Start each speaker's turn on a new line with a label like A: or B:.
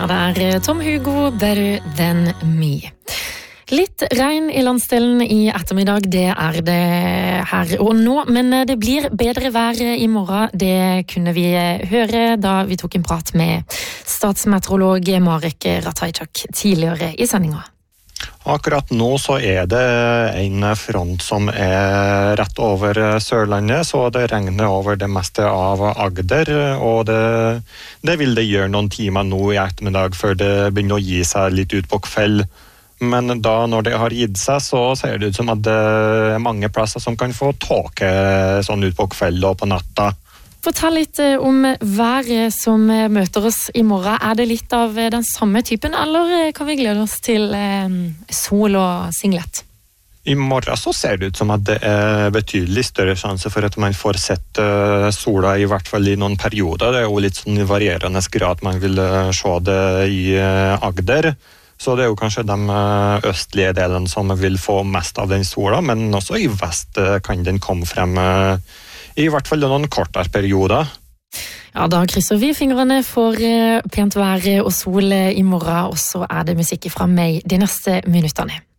A: Ja, det Tom Hugo, Better Than Me. Litt regn I landsdelen I ettermiddag, det det her og nå, men det blir bedre vær I morgen. Det kunne vi høre da vi tok en prat med statsmeteorolog Marek Ratajczak tidligere I sendinga.
B: Akkurat nå så det en front som rett over Sørlandet, så det regner over det meste av Agder, og det vil det gjøre noen timer nå I ettermiddag før det begynner å gi seg litt ut på kveld. Men da når det har gitt seg, så ser det ut som at det mange plasser som kan få tåke sånn ut på kveld og på natta.
A: Fortell litt om været som møter oss I morgen. Det litt av den samme typen, eller kan vi glede oss til sol og singlet?
B: I morgen så ser det ut som at det betydelig større sjanse for at man får sett sola I hvert fall I noen perioder. Det jo litt sånn I varierende grad man vil se det I Agder. Så det jo kanskje de østlige delene som vil få mest av den sola, men også I vest kan den komme frem I hvert fall noen kortere perioder.
A: Ja, da krysser vi fingrene for pent vær og sol I morgen, og så det musikk fra meg de neste minuttene.